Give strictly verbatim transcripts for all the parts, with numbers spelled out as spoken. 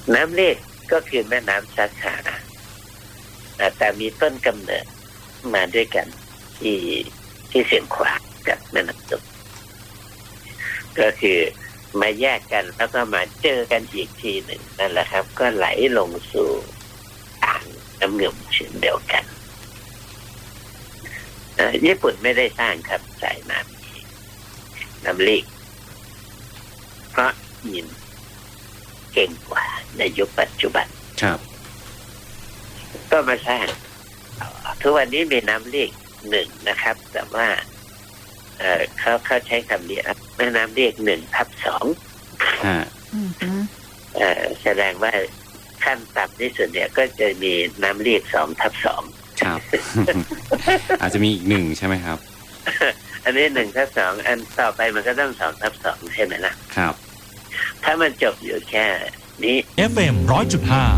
น้ำเลกก็คือแม่น้ำสาขาแต่มีต้นกำเนิดมาด้วยกันที่ที่เสียงขวางกับแม่น้ำตกก็คือมาแยกกันแล้วก็มาเจอกันอีกทีหนึ่งนั่นแหละครับก็ไหลลงสู่อ่างน้ำเงิมเช่นเดียวกันญี่ปุ่นไม่ได้สร้างครับสายน้ำน้ำเลกเพราะยินเก่งกว่าในยุคปัจจุบันครับก็มาสร้างทุกวันนี้มีน้ำเลกหนึ่งนะครับแต่ว่าเอ่อเขาเขาใช้คำนี้แม่น้ำเลกหนึ่งทับสองเอ่อแสดงว่าขั้นต่ำที่สุดเนี่ยก็จะมีน้ำเลกสองทับสองครับ อาจจะมีอีกหนึ่งใช่ไหมครับอันนี้หนึ่งทับสองอันต่อไปมันก็ต้องสองทับสองใช่ไหมล่ะครับถ้ามันจบอยู่แค่นี้เอฟ เอ็ม ร้อยจุดห้า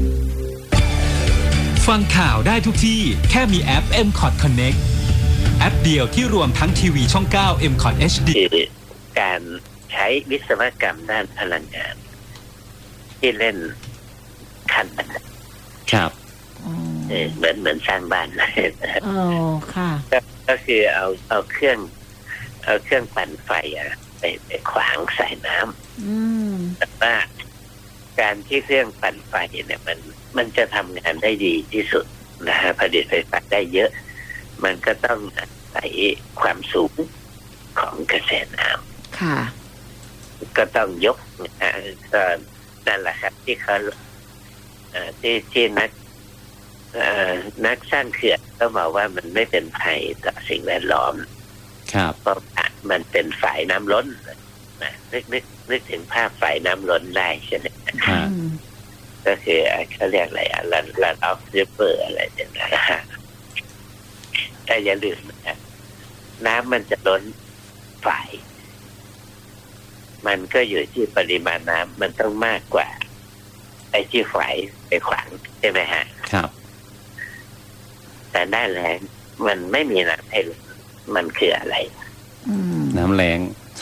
ฟังข่าวได้ทุกที่แค่มีแอป เอ็ม คอท Connect แอปเดียวที่รวมทั้งทีวีช่องเก้า เอ็ม คอท เอช ดีคือการใช้วิศวกรรมด้านพลังงานที่เล่นขั้นบันไดครับเหมือนเหมือนสร้างบ้านเลยโอ้ค่ะก็คือเอาเอาเครื่องเอาเครื่องปั่นไฟอะไปไปขวางสายน้ำแต่ว่าการที่เครื่องปั่นไฟเนี่ยมันมันจะทำงานได้ดีที่สุดนะฮะผลิตไฟฟ้าได้เยอะมันก็ต้องใส่ความสูงของกระแสน้ำค่ะก็ต้องยกนะก็นั่นแหละครับที่เขาที่ที่นักนักสร้างเขื่อนก็บอกว่ามันไม่เป็นภัยต่อสิ่งแวดล้อมครับเพราะมันเป็นฝ่ายน้ำล้นนะนึกนึกนึกถึงภาพฝ่ายน้ำล้นได้ใช่ไหมก็คือเขาเรียกอะไรอ่ะลันลันออฟริเวอร์อะไรอย่างเงี้ยแต่อย่าลืมนะน้ำมันจะล้นฝ่ายมันก็อยู่ที่ปริมาณน้ำมันต้องมากกว่าไอ้ที่ฝ่ายไปขวางใช่ไหมฮะครับแต่ได้แรงมันไม่มีน้ำให้มันคืออะไรน้ำแรง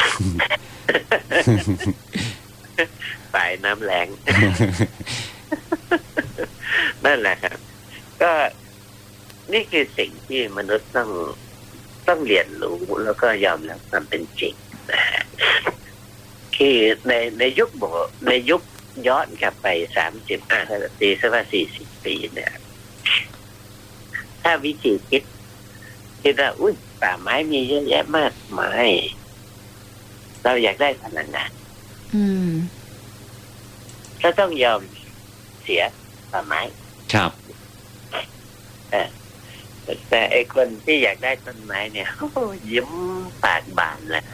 ฝ่ายน้ำแรงนั่นแหละครับก็นี่คือสิ่งที่มนุษย์ต้องต้องเรียนรู้แล้วก็ยอมรับความเป็นจริงนะฮะคือในในยุคโบในยุคย้อนกลับไปสามสิบห้าปีสักว่าสี่สิบปีเนี่ยถ้าวิธีคิดคิดว่าอุ้ยป่าไม้มีเยอะแยะมากมายเราอยากได้พลังงานก็ต้องยอมเสียป่าไม้ครับแต่ไอ้คนที่อยากได้ต้นไม้เนี่ยยิ้มปากบานเลย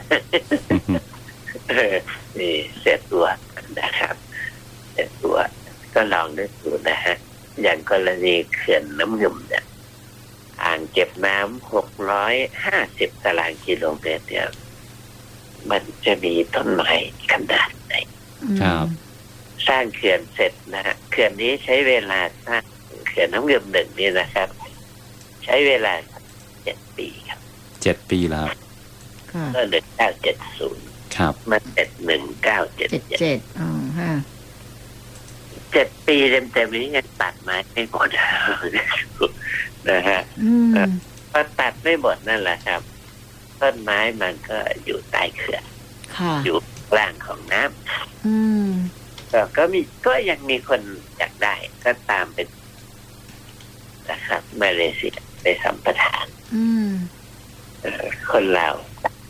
นี่เสียตัวนะครับเสียตัวก็ลองนึกดูนะฮะอย่างกรณีเขื่อนน้ำเงิมเนี่ยอ่างเก็บน้ำหกร้อยห้าสิบตารางกิโลเมตรเนี่ยมันจะมีต้นไม้ขนาดไหนครับสร้างเขื่อนเสร็จนะฮะเขื่อนนี้ใช้เวลาสร้างเขื่อนน้ำเงิมหนึ่งนี่นะครับใช้เวลาเจ็ดปีครับเจ็ดปีแล้วก็หนึ่งเก้าเจ็ดศูนย์ครับมันเจ็ดหนึ่งเก้าเจ็ดเจ็ดอ๋อฮะเจ็ดปีเต็มๆนี้ยังตัดไม้ไม่หมดนะฮะพอตัดไม่หมดนั่นแหละครับต้นไม้มันก็อยู่ใต้เขื่อนอยู่กลางของน้ำก็มีก็ยังมีคนอยากได้ก็ตามไปนะครับมาเลเซียไปสัมปทานคนลาว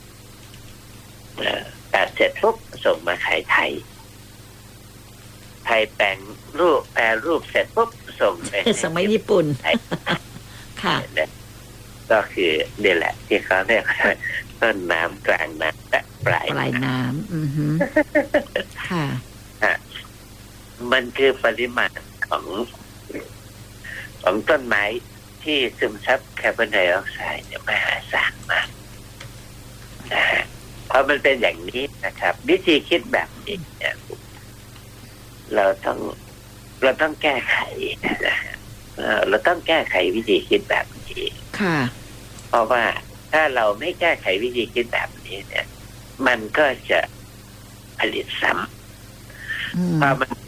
ตัดเสร็จปุ๊บส่งมาขายไทยไทยแปลงรูปแปลรูปเสร็จปุ๊บส่งไปสมัยญี่ปุ่นค่ะก็คือนี่แหละที่เขาเรียกต้นน้ำกลางน้ำและปลายปลายน้ำอือฮึค่ะมันคือปริมาณของของต้นไม้ที่ซึมซับคาร์บอนไดออกไซด์เนี่ยมหาศาลมากนะฮะเพราะมันเป็นอย่างนี้นะครับวิธีคิดแบบนี้เนี่ยเราต้องเราต้องแก้ไขนะฮะเราต้องแก้ไขวิธีคิดแบบนี้ค่ะเพราะว่าถ้าเราไม่แก้ไขวิธีคิดแบบนี้เนี่ยมันก็จะผลิตซ้ำพอมัน